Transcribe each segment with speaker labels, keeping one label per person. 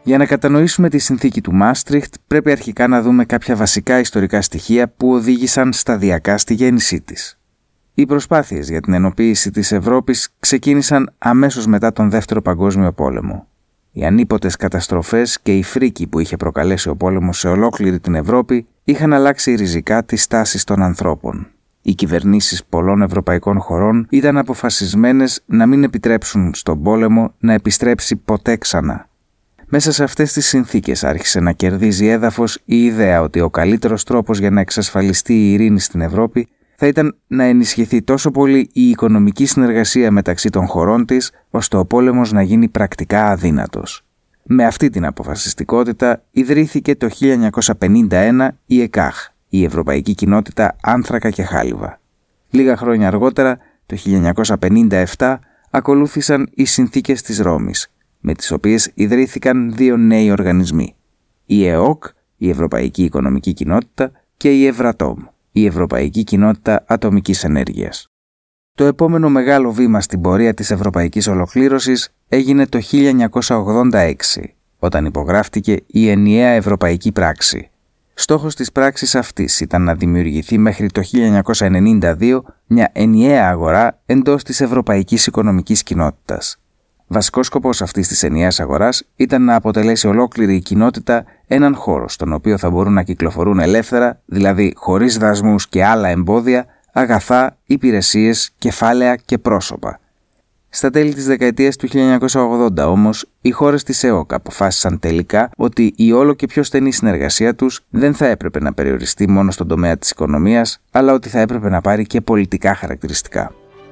Speaker 1: Για να κατανοήσουμε τη συνθήκη του Μάστριχτ, πρέπει αρχικά να δούμε κάποια βασικά ιστορικά στοιχεία που οδήγησαν σταδιακά στη γέννησή της. Οι προσπάθειες για την ενοποίηση της Ευρώπης ξεκίνησαν αμέσως μετά τον Δεύτερο Παγκόσμιο Πόλεμο. Οι ανίποτες καταστροφές και η φρίκη που είχε προκαλέσει ο πόλεμος σε ολόκληρη την Ευρώπη είχαν αλλάξει ριζικά τις τάσεις των ανθρώπων. Οι κυβερνήσεις πολλών ευρωπαϊκών χωρών ήταν αποφασισμένες να μην επιτρέψουν στον πόλεμο να επιστρέψει ποτέ ξανά. Μέσα σε αυτές τις συνθήκες άρχισε να κερδίζει έδαφος η ιδέα ότι ο καλύτερος τρόπος για να εξασφαλιστεί η ειρήνη στην Ευρώπη θα ήταν να ενισχυθεί τόσο πολύ η οικονομική συνεργασία μεταξύ των χωρών της, ώστε ο πόλεμος να γίνει πρακτικά αδύνατος. Με αυτή την αποφασιστικότητα ιδρύθηκε το 1951 η ΕΚΑΧ, η Ευρωπαϊκή Κοινότητα Άνθρακα και Χάλιβα. Λίγα χρόνια αργότερα, το 1957, ακολούθησαν οι συνθήκες της Ρώμης, με τις οποίες ιδρύθηκαν δύο νέοι οργανισμοί, η ΕΟΚ, η Ευρωπαϊκή Οικονομική Κοινότητα, και η Ευρατόμ, η Ευρωπαϊκή Κοινότητα Ατομικής Ενέργειας. Το επόμενο μεγάλο βήμα στην πορεία της ευρωπαϊκής ολοκλήρωσης έγινε το 1986, όταν υπογράφτηκε η Ενιαία Ευρωπαϊκή Πράξη. Στόχος της πράξης αυτής ήταν να δημιουργηθεί μέχρι το 1992 μια ενιαία αγορά εντός της Ευρωπαϊκής Οικονομικής Κοινότητας. Βασικός σκοπός αυτής της ενιαίας αγοράς ήταν να αποτελέσει ολόκληρη η κοινότητα έναν χώρο στον οποίο θα μπορούν να κυκλοφορούν ελεύθερα, δηλαδή χωρίς δασμούς και άλλα εμπόδια, αγαθά, υπηρεσίες, κεφάλαια και πρόσωπα. Στα τέλη της δεκαετίας του 1980 όμως, οι χώρες της ΕΟΚ αποφάσισαν τελικά ότι η όλο και πιο στενή συνεργασία τους δεν θα έπρεπε να περιοριστεί μόνο στον τομέα της οικονομίας, αλλά ότι θα έπρεπε να πάρει και πολιτικά χαρακτηριστικά.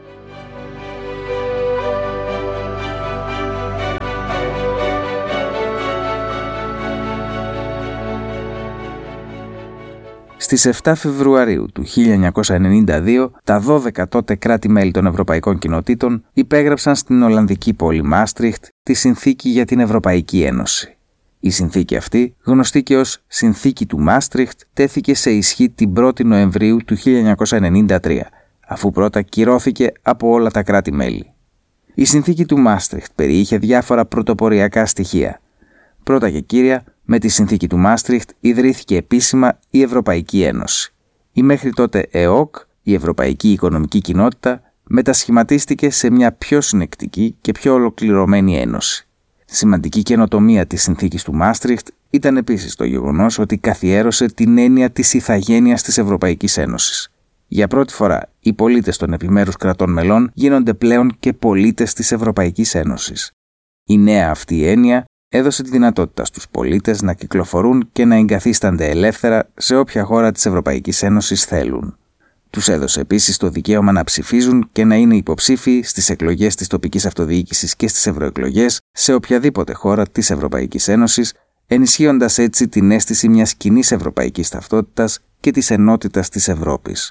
Speaker 1: Στις 7 Φεβρουαρίου του 1992, τα 12 τότε κράτη-μέλη των Ευρωπαϊκών Κοινοτήτων υπέγραψαν στην Ολλανδική πόλη Μάστριχτ τη Συνθήκη για την Ευρωπαϊκή Ένωση. Η συνθήκη αυτή, γνωστή και ως Συνθήκη του Μάστριχτ, τέθηκε σε ισχύ την 1η Νοεμβρίου του 1993, αφού πρώτα κυρώθηκε από όλα τα κράτη-μέλη. Η Συνθήκη του Μάστριχτ περιείχε διάφορα πρωτοποριακά στοιχεία. Πρώτα και κύρια, με τη Συνθήκη του Μάστριχτ ιδρύθηκε επίσημα η Ευρωπαϊκή Ένωση. Η μέχρι τότε ΕΟΚ, η Ευρωπαϊκή Οικονομική Κοινότητα, μετασχηματίστηκε σε μια πιο συνεκτική και πιο ολοκληρωμένη ένωση. Σημαντική καινοτομία της Συνθήκης του Μάστριχτ ήταν επίσης το γεγονός ότι καθιέρωσε την έννοια της ηθαγένειας της Ευρωπαϊκής Ένωσης. Για πρώτη φορά, οι πολίτες των επιμέρους κρατών μελών γίνονται πλέον και πολίτες της Ευρωπαϊκής Ένωσης. Η νέα αυτή έννοια έδωσε τη δυνατότητα στους πολίτες να κυκλοφορούν και να εγκαθίστανται ελεύθερα σε όποια χώρα της Ευρωπαϊκής Ένωσης θέλουν. Τους έδωσε επίσης το δικαίωμα να ψηφίζουν και να είναι υποψήφιοι στις εκλογές της τοπικής αυτοδιοίκησης και στις ευρωεκλογές σε οποιαδήποτε χώρα της Ευρωπαϊκής Ένωσης, ενισχύοντας έτσι την αίσθηση μιας κοινής ευρωπαϊκής ταυτότητας και της ενότητας της Ευρώπης.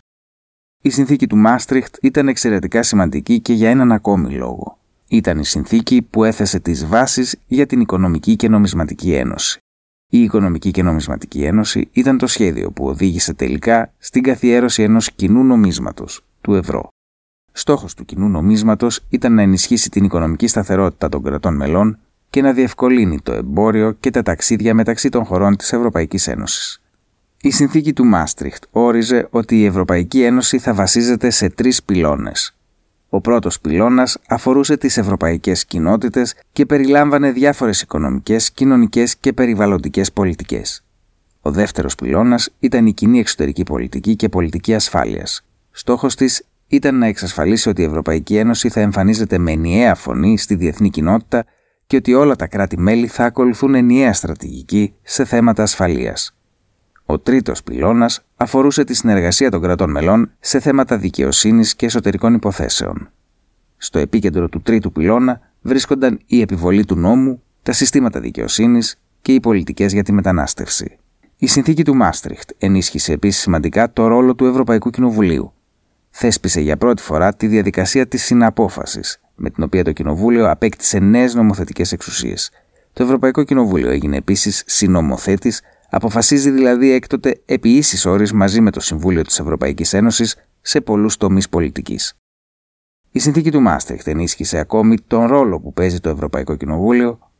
Speaker 1: Η συνθήκη του Μάστριχτ ήταν εξαιρετικά σημαντική και για έναν ακόμη λόγο. Ήταν η συνθήκη που έθεσε τις βάσεις για την Οικονομική και Νομισματική Ένωση. Η Οικονομική και Νομισματική Ένωση ήταν το σχέδιο που οδήγησε τελικά στην καθιέρωση ενός κοινού νομίσματος, του ευρώ. Στόχος του κοινού νομίσματος ήταν να ενισχύσει την οικονομική σταθερότητα των κρατών μελών και να διευκολύνει το εμπόριο και τα ταξίδια μεταξύ των χωρών της Ευρωπαϊκής Ένωσης. Η συνθήκη του Μάστριχτ όριζε ότι η Ευρωπαϊκή Ένωση θα βασίζεται σε 3 πυλώνες. Ο πρώτος πυλώνας αφορούσε τις ευρωπαϊκές κοινότητες και περιλάμβανε διάφορες οικονομικές, κοινωνικές και περιβαλλοντικές πολιτικές. Ο δεύτερος πυλώνας ήταν η κοινή εξωτερική πολιτική και πολιτική ασφάλειας. Στόχος της ήταν να εξασφαλίσει ότι η Ευρωπαϊκή Ένωση θα εμφανίζεται με ενιαία φωνή στη διεθνή κοινότητα και ότι όλα τα κράτη-μέλη θα ακολουθούν ενιαία στρατηγική σε θέματα ασφαλείας. Ο τρίτος πυλώνας αφορούσε τη συνεργασία των κρατών μελών σε θέματα δικαιοσύνης και εσωτερικών υποθέσεων. Στο επίκεντρο του τρίτου πυλώνα βρίσκονταν η επιβολή του νόμου, τα συστήματα δικαιοσύνης και οι πολιτικές για τη μετανάστευση. Η συνθήκη του Μάστριχτ ενίσχυσε επίσης σημαντικά το ρόλο του Ευρωπαϊκού Κοινοβουλίου. Θέσπισε για πρώτη φορά τη διαδικασία της συναπόφασης, με την οποία το Κοινοβούλιο απέκτησε νέες νομοθετικές εξουσίες. Το Ευρωπαϊκό Κοινοβούλιο έγινε επίσης συνομοθέτης, αποφασίζει δηλαδή έκτοτε επί ίσης όρης μαζί με το Συμβούλιο της Ευρωπαϊκής Ένωσης σε πολλούς τομείς πολιτικής. Η συνθήκη του Μάστριχτ ενίσχυσε ακόμη τον ρόλο που παίζει το Ευρωπαϊκό Κοινοβούλιο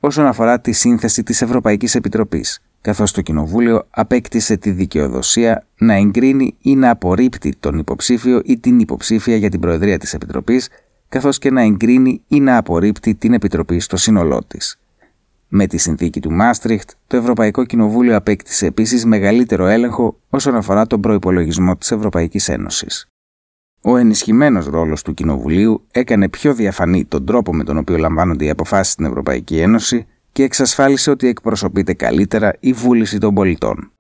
Speaker 1: όσον αφορά τη σύνθεση της Ευρωπαϊκής Επιτροπής, καθώς το Κοινοβούλιο απέκτησε τη δικαιοδοσία να εγκρίνει ή να απορρίπτει τον υποψήφιο ή την υποψήφια για την Προεδρία της Επιτροπής, καθώς και να εγκρίνει ή να απορρίπτει την Επιτροπή στο σύνολό της. Με τη συνθήκη του Μάστριχτ, το Ευρωπαϊκό Κοινοβούλιο απέκτησε επίσης μεγαλύτερο έλεγχο όσον αφορά τον προϋπολογισμό της Ευρωπαϊκής Ένωσης. Ο ενισχυμένος ρόλος του Κοινοβουλίου έκανε πιο διαφανή τον τρόπο με τον οποίο λαμβάνονται οι αποφάσεις στην Ευρωπαϊκή Ένωση και εξασφάλισε ότι εκπροσωπείται καλύτερα η βούληση των πολιτών.